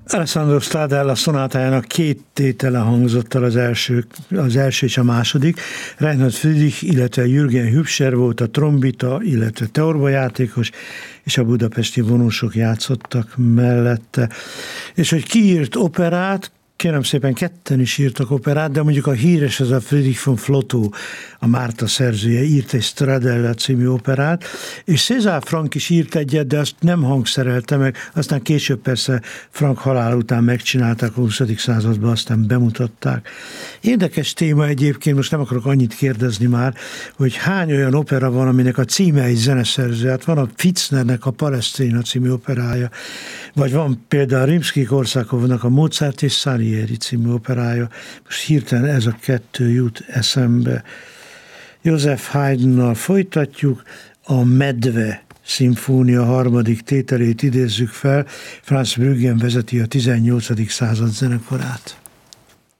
Alessandro Stradella szonátájának két tétele hangzott el, az első és a második. Reinhard Friedrich, illetve Jürgen Hübscher volt a trombita, illetve teorba játékos, és a budapesti vonósok játszottak mellette. És hogy ki írt operát, kérem szépen, ketten is írtak operát, de mondjuk a híres az a Friedrich von Flotow, a Márta szerzője, írt egy Stradella című operát, és César Franck is írt egyet, de azt nem hangszerelte meg, aztán később persze Franck halála után megcsinálták a 20. században, aztán bemutatták. Érdekes téma egyébként, most nem akarok annyit kérdezni már, hogy hány olyan opera van, aminek a címe egy zeneszerző. Hát van a Fitznernek a Palestrina című operája, vagy van például Rimszkij-Korsakovnak a Mozart és Salieri című operája. Most hirtelen ez a kettő jut eszembe. Joseph Haydnnal folytatjuk, a Medve szimfónia harmadik tételét idézzük fel. Franz Bruggen vezeti a 18. század zenekarát.